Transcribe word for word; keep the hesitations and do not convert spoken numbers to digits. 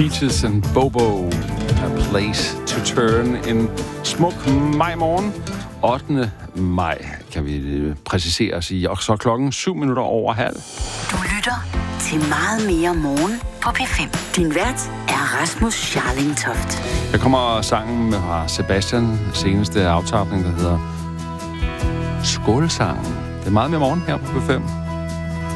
Peaches and Bobo, A Place to Turn. En smuk majmorgen, ottende maj, kan vi præcisere os i. Og så klokken syv minutter over halv. Du lytter til Meget mere morgen på P fem. Din vært er Rasmus Scharlingtoft. Der kommer sangen med Sebastian, seneste aftapning, der hedder Skålsangen. Det er meget mere morgen her på P fem.